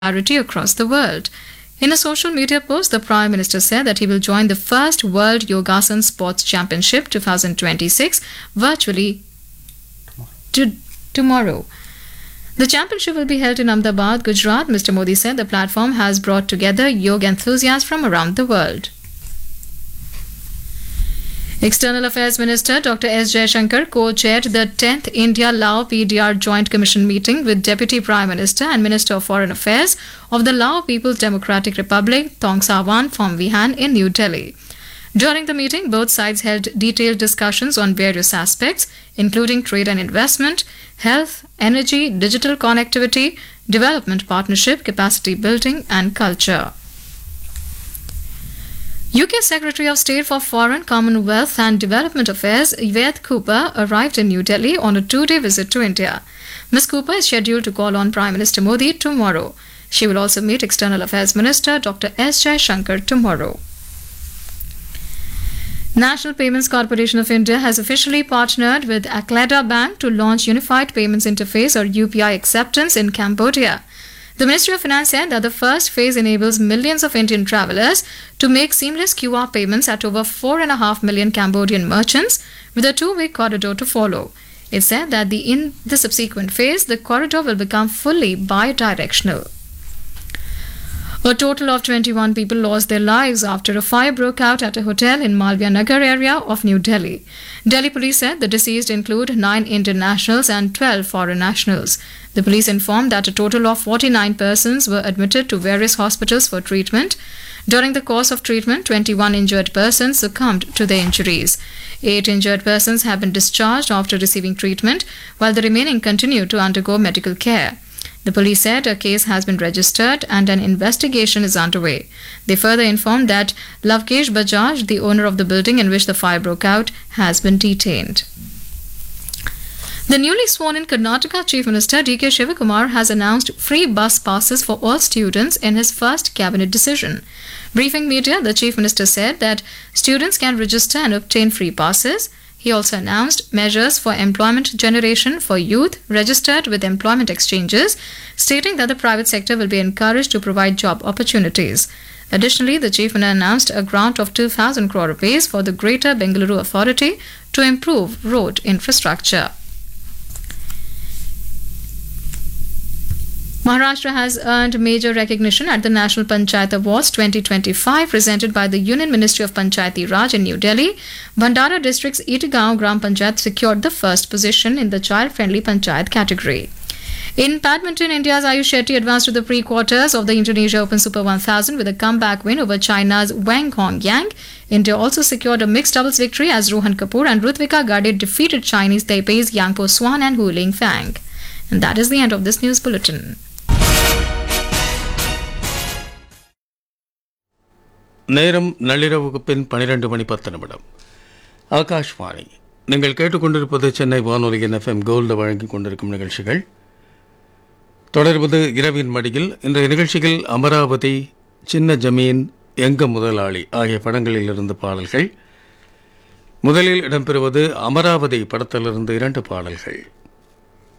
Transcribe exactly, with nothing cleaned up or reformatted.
popularity across the world. In a social media post, the Prime Minister said that he will join the first World Yogasan Sports Championship twenty twenty-six virtually to tomorrow. The championship will be held in Ahmedabad, Gujarat. Mister Modi said the platform has brought together yoga enthusiasts from around the world. External Affairs Minister Doctor S. Jaishankar co-chaired the tenth India-Lao P D R Joint Commission meeting with Deputy Prime Minister and Minister of Foreign Affairs of the Lao People's Democratic Republic, Thong Savan Phomvihan in New Delhi. During the meeting, both sides held detailed discussions on various aspects, including trade and investment, health, energy, digital connectivity, development partnership, capacity building, and culture. U K Secretary of State for Foreign, Commonwealth and Development Affairs, Yvette Cooper, arrived in New Delhi on a two-day visit to India. Miz Cooper is scheduled to call on Prime Minister Modi tomorrow. She will also meet External Affairs Minister Doctor S. Jaishankar tomorrow. National Payments Corporation of India has officially partnered with Akleda Bank to launch Unified Payments Interface or U P I acceptance in Cambodia. The Ministry of Finance said that the first phase enables millions of Indian travelers to make seamless Q R payments at over four point five million Cambodian merchants, with a two-week corridor to follow. It said that the, in the subsequent phase, the corridor will become fully bi-directional. A total of twenty-one people lost their lives after a fire broke out at a hotel in Malviya Nagar area of New Delhi. Delhi police said the deceased include nine Indian nationals and twelve foreign nationals. The police informed that a total of forty-nine persons were admitted to various hospitals for treatment. During the course of treatment, twenty-one injured persons succumbed to their injuries. Eight injured persons have been discharged after receiving treatment, while the remaining continue to undergo medical care. The police said a case has been registered and an investigation is underway. They further informed that Lavkesh Bajaj, the owner of the building in which the fire broke out, has been detained. The newly sworn-in Karnataka Chief Minister D K Shivakumar has announced free bus passes for all students in his first cabinet decision. Briefing media, the Chief Minister said that students can register and obtain free passes. He also announced measures for employment generation for youth registered with employment exchanges, stating that the private sector will be encouraged to provide job opportunities. Additionally, the Chief Minister announced a grant of two thousand crore rupees for the Greater Bengaluru Authority to improve road infrastructure. Maharashtra has earned major recognition at the National Panchayat Awards twenty twenty-five presented by the Union Ministry of Panchayati Raj in New Delhi. Bhandara District's Itagaon Gram Panchayat secured the first position in the child-friendly Panchayat category. In badminton, India's Ayush Shetty advanced to the pre-quarters of the Indonesia Open Super one thousand with a comeback win over China's Wang Hongyang. India also secured a mixed doubles victory as Rohan Kapoor and Rutvika Gade defeated Chinese Taipei's Yang Po Swan and Hu Ling Fang. And that is the end of this news bulletin. நேரம் நள்ளிரவுக்கு பின் பனிரெண்டு மணி பத்து நிமிடம். ஆகாஷ்வாணி. நீங்கள் கேட்டுக்கொண்டிருப்பது சென்னை வானொலியின் FM gold வழங்கிக் கொண்டிருக்கும் நிகழ்ச்சிகள். தொடர்வது இரவின் மடியில். இன்றைய நிகழ்ச்சியில் அமராவதி, சின்ன ஜமீன், எங்க முதலாளி ஆகிய படங்களில் இருந்து பாடல்கள். முதலில் இடம்பெறுவது அமராவதி படத்திலிருந்து இரண்டு பாடல்கள்.